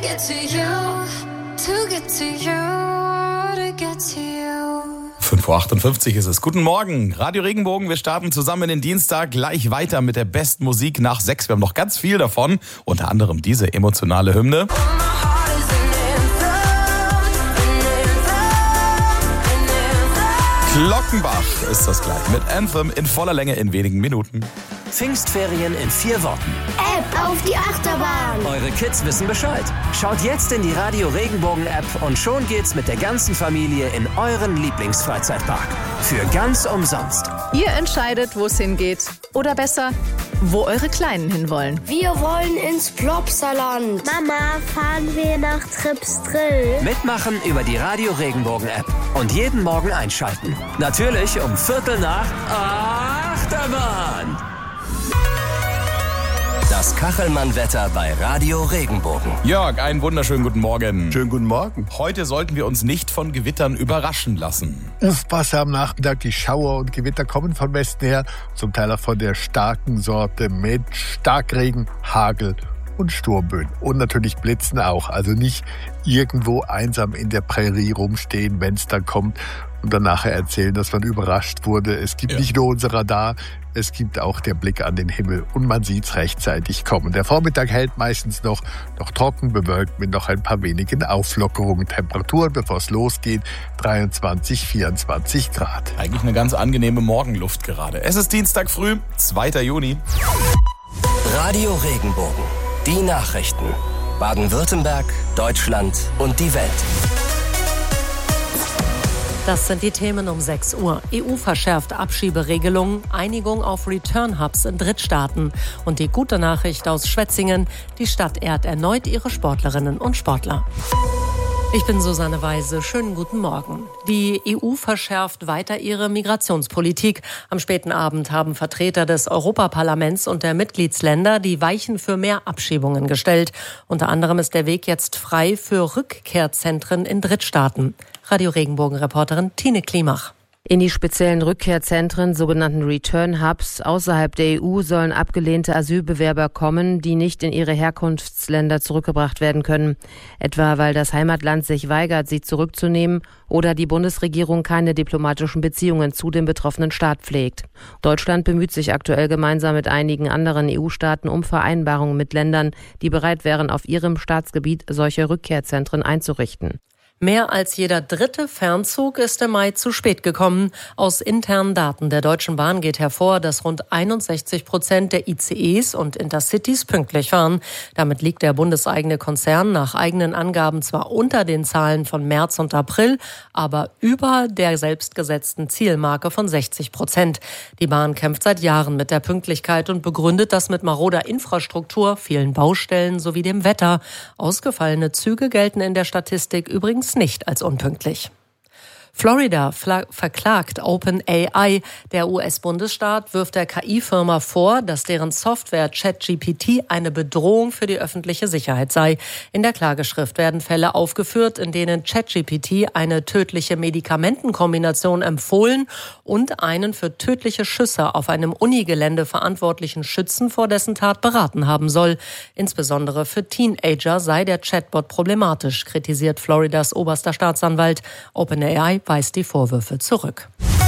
Get to you, to get to you, to get to you. 5.58 Uhr ist es. Guten Morgen, Radio Regenbogen. Wir starten zusammen in den Dienstag gleich weiter mit der besten Musik nach 6. Wir haben noch ganz viel davon, unter anderem diese emotionale Hymne. Glockenbach ist das gleich mit Anthem in voller Länge in wenigen Minuten. Pfingstferien in 4 Worten. App auf die Achterbahn. Eure Kids wissen Bescheid. Schaut jetzt in die Radio Regenbogen App und schon geht's mit der ganzen Familie in euren Lieblingsfreizeitpark. Für ganz umsonst. Ihr entscheidet, wo es hingeht. Oder besser, wo eure Kleinen hinwollen. Wir wollen ins Plopsaland. Mama, fahren wir nach Trips Drill? Mitmachen über die Radio Regenbogen App. Und jeden Morgen einschalten. Natürlich um 7:45 Achterbahn. Das Kachelmann-Wetter bei Radio Regenbogen. Jörg, einen wunderschönen guten Morgen. Schönen guten Morgen. Heute sollten wir uns nicht von Gewittern überraschen lassen. Aufpassen am Nachmittag, die Schauer und Gewitter kommen von Westen her, zum Teil auch von der starken Sorte mit Starkregen, Hagel und Sturmböen. Und natürlich Blitzen auch. Also nicht irgendwo einsam in der Prärie rumstehen, wenn es dann kommt und dann nachher erzählen, dass man überrascht wurde. Es gibt nicht nur unser Radar, es gibt auch der Blick an den Himmel und man sieht's rechtzeitig kommen. Der Vormittag hält meistens noch trocken, bewölkt mit noch ein paar wenigen Auflockerungen. Temperaturen, bevor es losgeht, 23, 24 Grad. Eigentlich eine ganz angenehme Morgenluft gerade. Es ist Dienstag früh, 2. Juni. Radio Regenbogen. Die Nachrichten. Baden-Württemberg, Deutschland und die Welt. Das sind die Themen um 6 Uhr. EU verschärft Abschieberegelungen, Einigung auf Return-Hubs in Drittstaaten. Und die gute Nachricht aus Schwetzingen, die Stadt ehrt erneut ihre Sportlerinnen und Sportler. Ich bin Susanne Weise. Schönen guten Morgen. Die EU verschärft weiter ihre Migrationspolitik. Am späten Abend haben Vertreter des Europaparlaments und der Mitgliedsländer die Weichen für mehr Abschiebungen gestellt. Unter anderem ist der Weg jetzt frei für Rückkehrzentren in Drittstaaten. Radio Regenbogen-Reporterin Tine Klimach. In die speziellen Rückkehrzentren, sogenannten Return-Hubs, außerhalb der EU sollen abgelehnte Asylbewerber kommen, die nicht in ihre Herkunftsländer zurückgebracht werden können. Etwa weil das Heimatland sich weigert, sie zurückzunehmen oder die Bundesregierung keine diplomatischen Beziehungen zu dem betroffenen Staat pflegt. Deutschland bemüht sich aktuell gemeinsam mit einigen anderen EU-Staaten um Vereinbarungen mit Ländern, die bereit wären, auf ihrem Staatsgebiet solche Rückkehrzentren einzurichten. Mehr als jeder dritte Fernzug ist im Mai zu spät gekommen. Aus internen Daten der Deutschen Bahn geht hervor, dass rund 61% der ICEs und Intercities pünktlich waren. Damit liegt der bundeseigene Konzern nach eigenen Angaben zwar unter den Zahlen von März und April, aber über der selbstgesetzten Zielmarke von 60%. Die Bahn kämpft seit Jahren mit der Pünktlichkeit und begründet das mit maroder Infrastruktur, vielen Baustellen sowie dem Wetter. Ausgefallene Züge gelten in der Statistik übrigens nicht als unpünktlich. Florida verklagt OpenAI. Der US-Bundesstaat wirft der KI-Firma vor, dass deren Software ChatGPT eine Bedrohung für die öffentliche Sicherheit sei. In der Klageschrift werden Fälle aufgeführt, in denen ChatGPT eine tödliche Medikamentenkombination empfohlen und einen für tödliche Schüsse auf einem Unigelände verantwortlichen Schützen vor dessen Tat beraten haben soll. Insbesondere für Teenager sei der Chatbot problematisch, kritisiert Floridas oberster Staatsanwalt. OpenAI weist die Vorwürfe zurück.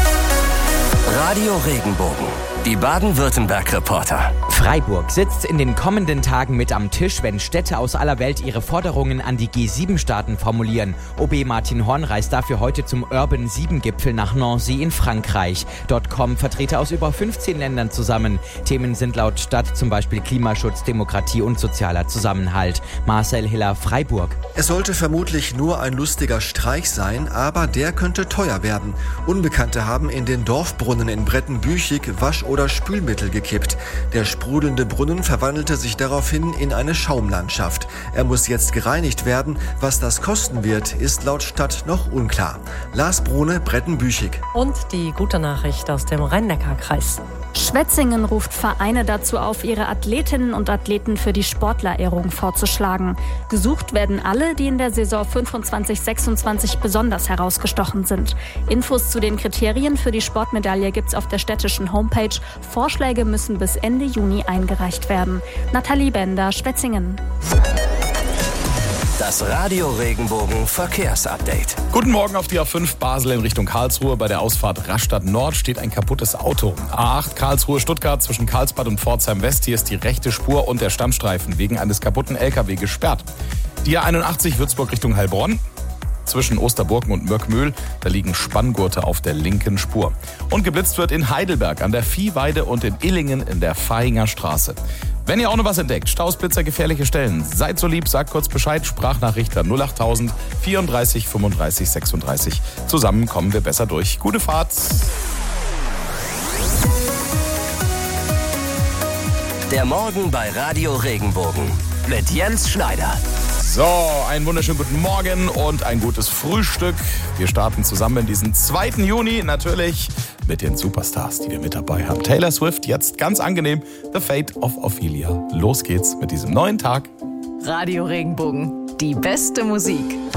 Radio Regenbogen. Die Baden-Württemberg-Reporter. Freiburg sitzt in den kommenden Tagen mit am Tisch, wenn Städte aus aller Welt ihre Forderungen an die G7-Staaten formulieren. OB Martin Horn reist dafür heute zum Urban 7-Gipfel nach Nancy in Frankreich. Dort kommen Vertreter aus über 15 Ländern zusammen. Themen sind laut Stadt zum Beispiel Klimaschutz, Demokratie und sozialer Zusammenhalt. Marcel Hiller, Freiburg. Es sollte vermutlich nur ein lustiger Streich sein, aber der könnte teuer werden. Unbekannte haben in den Dorfbrunnen in Brettenbüchig Wasch- oder Spülmittel gekippt. Der sprudelnde Brunnen verwandelte sich daraufhin in eine Schaumlandschaft. Er muss jetzt gereinigt werden. Was das kosten wird, ist laut Stadt noch unklar. Lars Brune, Brettenbüchig. Und die gute Nachricht aus dem Rhein-Neckar-Kreis. Schwetzingen ruft Vereine dazu auf, ihre Athletinnen und Athleten für die Sportlerehrung vorzuschlagen. Gesucht werden alle, die in der Saison 25/26 besonders herausgestochen sind. Infos zu den Kriterien für die Sportmedaille gibt's auf der städtischen Homepage. Vorschläge müssen bis Ende Juni eingereicht werden. Nathalie Bender, Schwetzingen. Das Radio Regenbogen Verkehrsupdate. Guten Morgen auf die A5 Basel in Richtung Karlsruhe. Bei der Ausfahrt Rastatt Nord steht ein kaputtes Auto. A8 Karlsruhe-Stuttgart zwischen Karlsbad und Pforzheim West. Hier ist die rechte Spur und der Standstreifen wegen eines kaputten LKW gesperrt. Die A81 Würzburg Richtung Heilbronn. Zwischen Osterburken und Mörkmühl, da liegen Spanngurte auf der linken Spur. Und geblitzt wird in Heidelberg an der Viehweide und in Illingen in der Vahinger Straße. Wenn ihr auch noch was entdeckt, Staus, Blitzer, gefährliche Stellen, seid so lieb, sagt kurz Bescheid, Sprachnachricht an 08000 34 35 36. Zusammen kommen wir besser durch. Gute Fahrt! Der Morgen bei Radio Regenbogen mit Jens Schneider. So, einen wunderschönen guten Morgen und ein gutes Frühstück. Wir starten zusammen in diesen 2. Juni, natürlich mit den Superstars, die wir mit dabei haben. Taylor Swift, jetzt ganz angenehm, The Fate of Ophelia. Los geht's mit diesem neuen Tag. Radio Regenbogen, die beste Musik.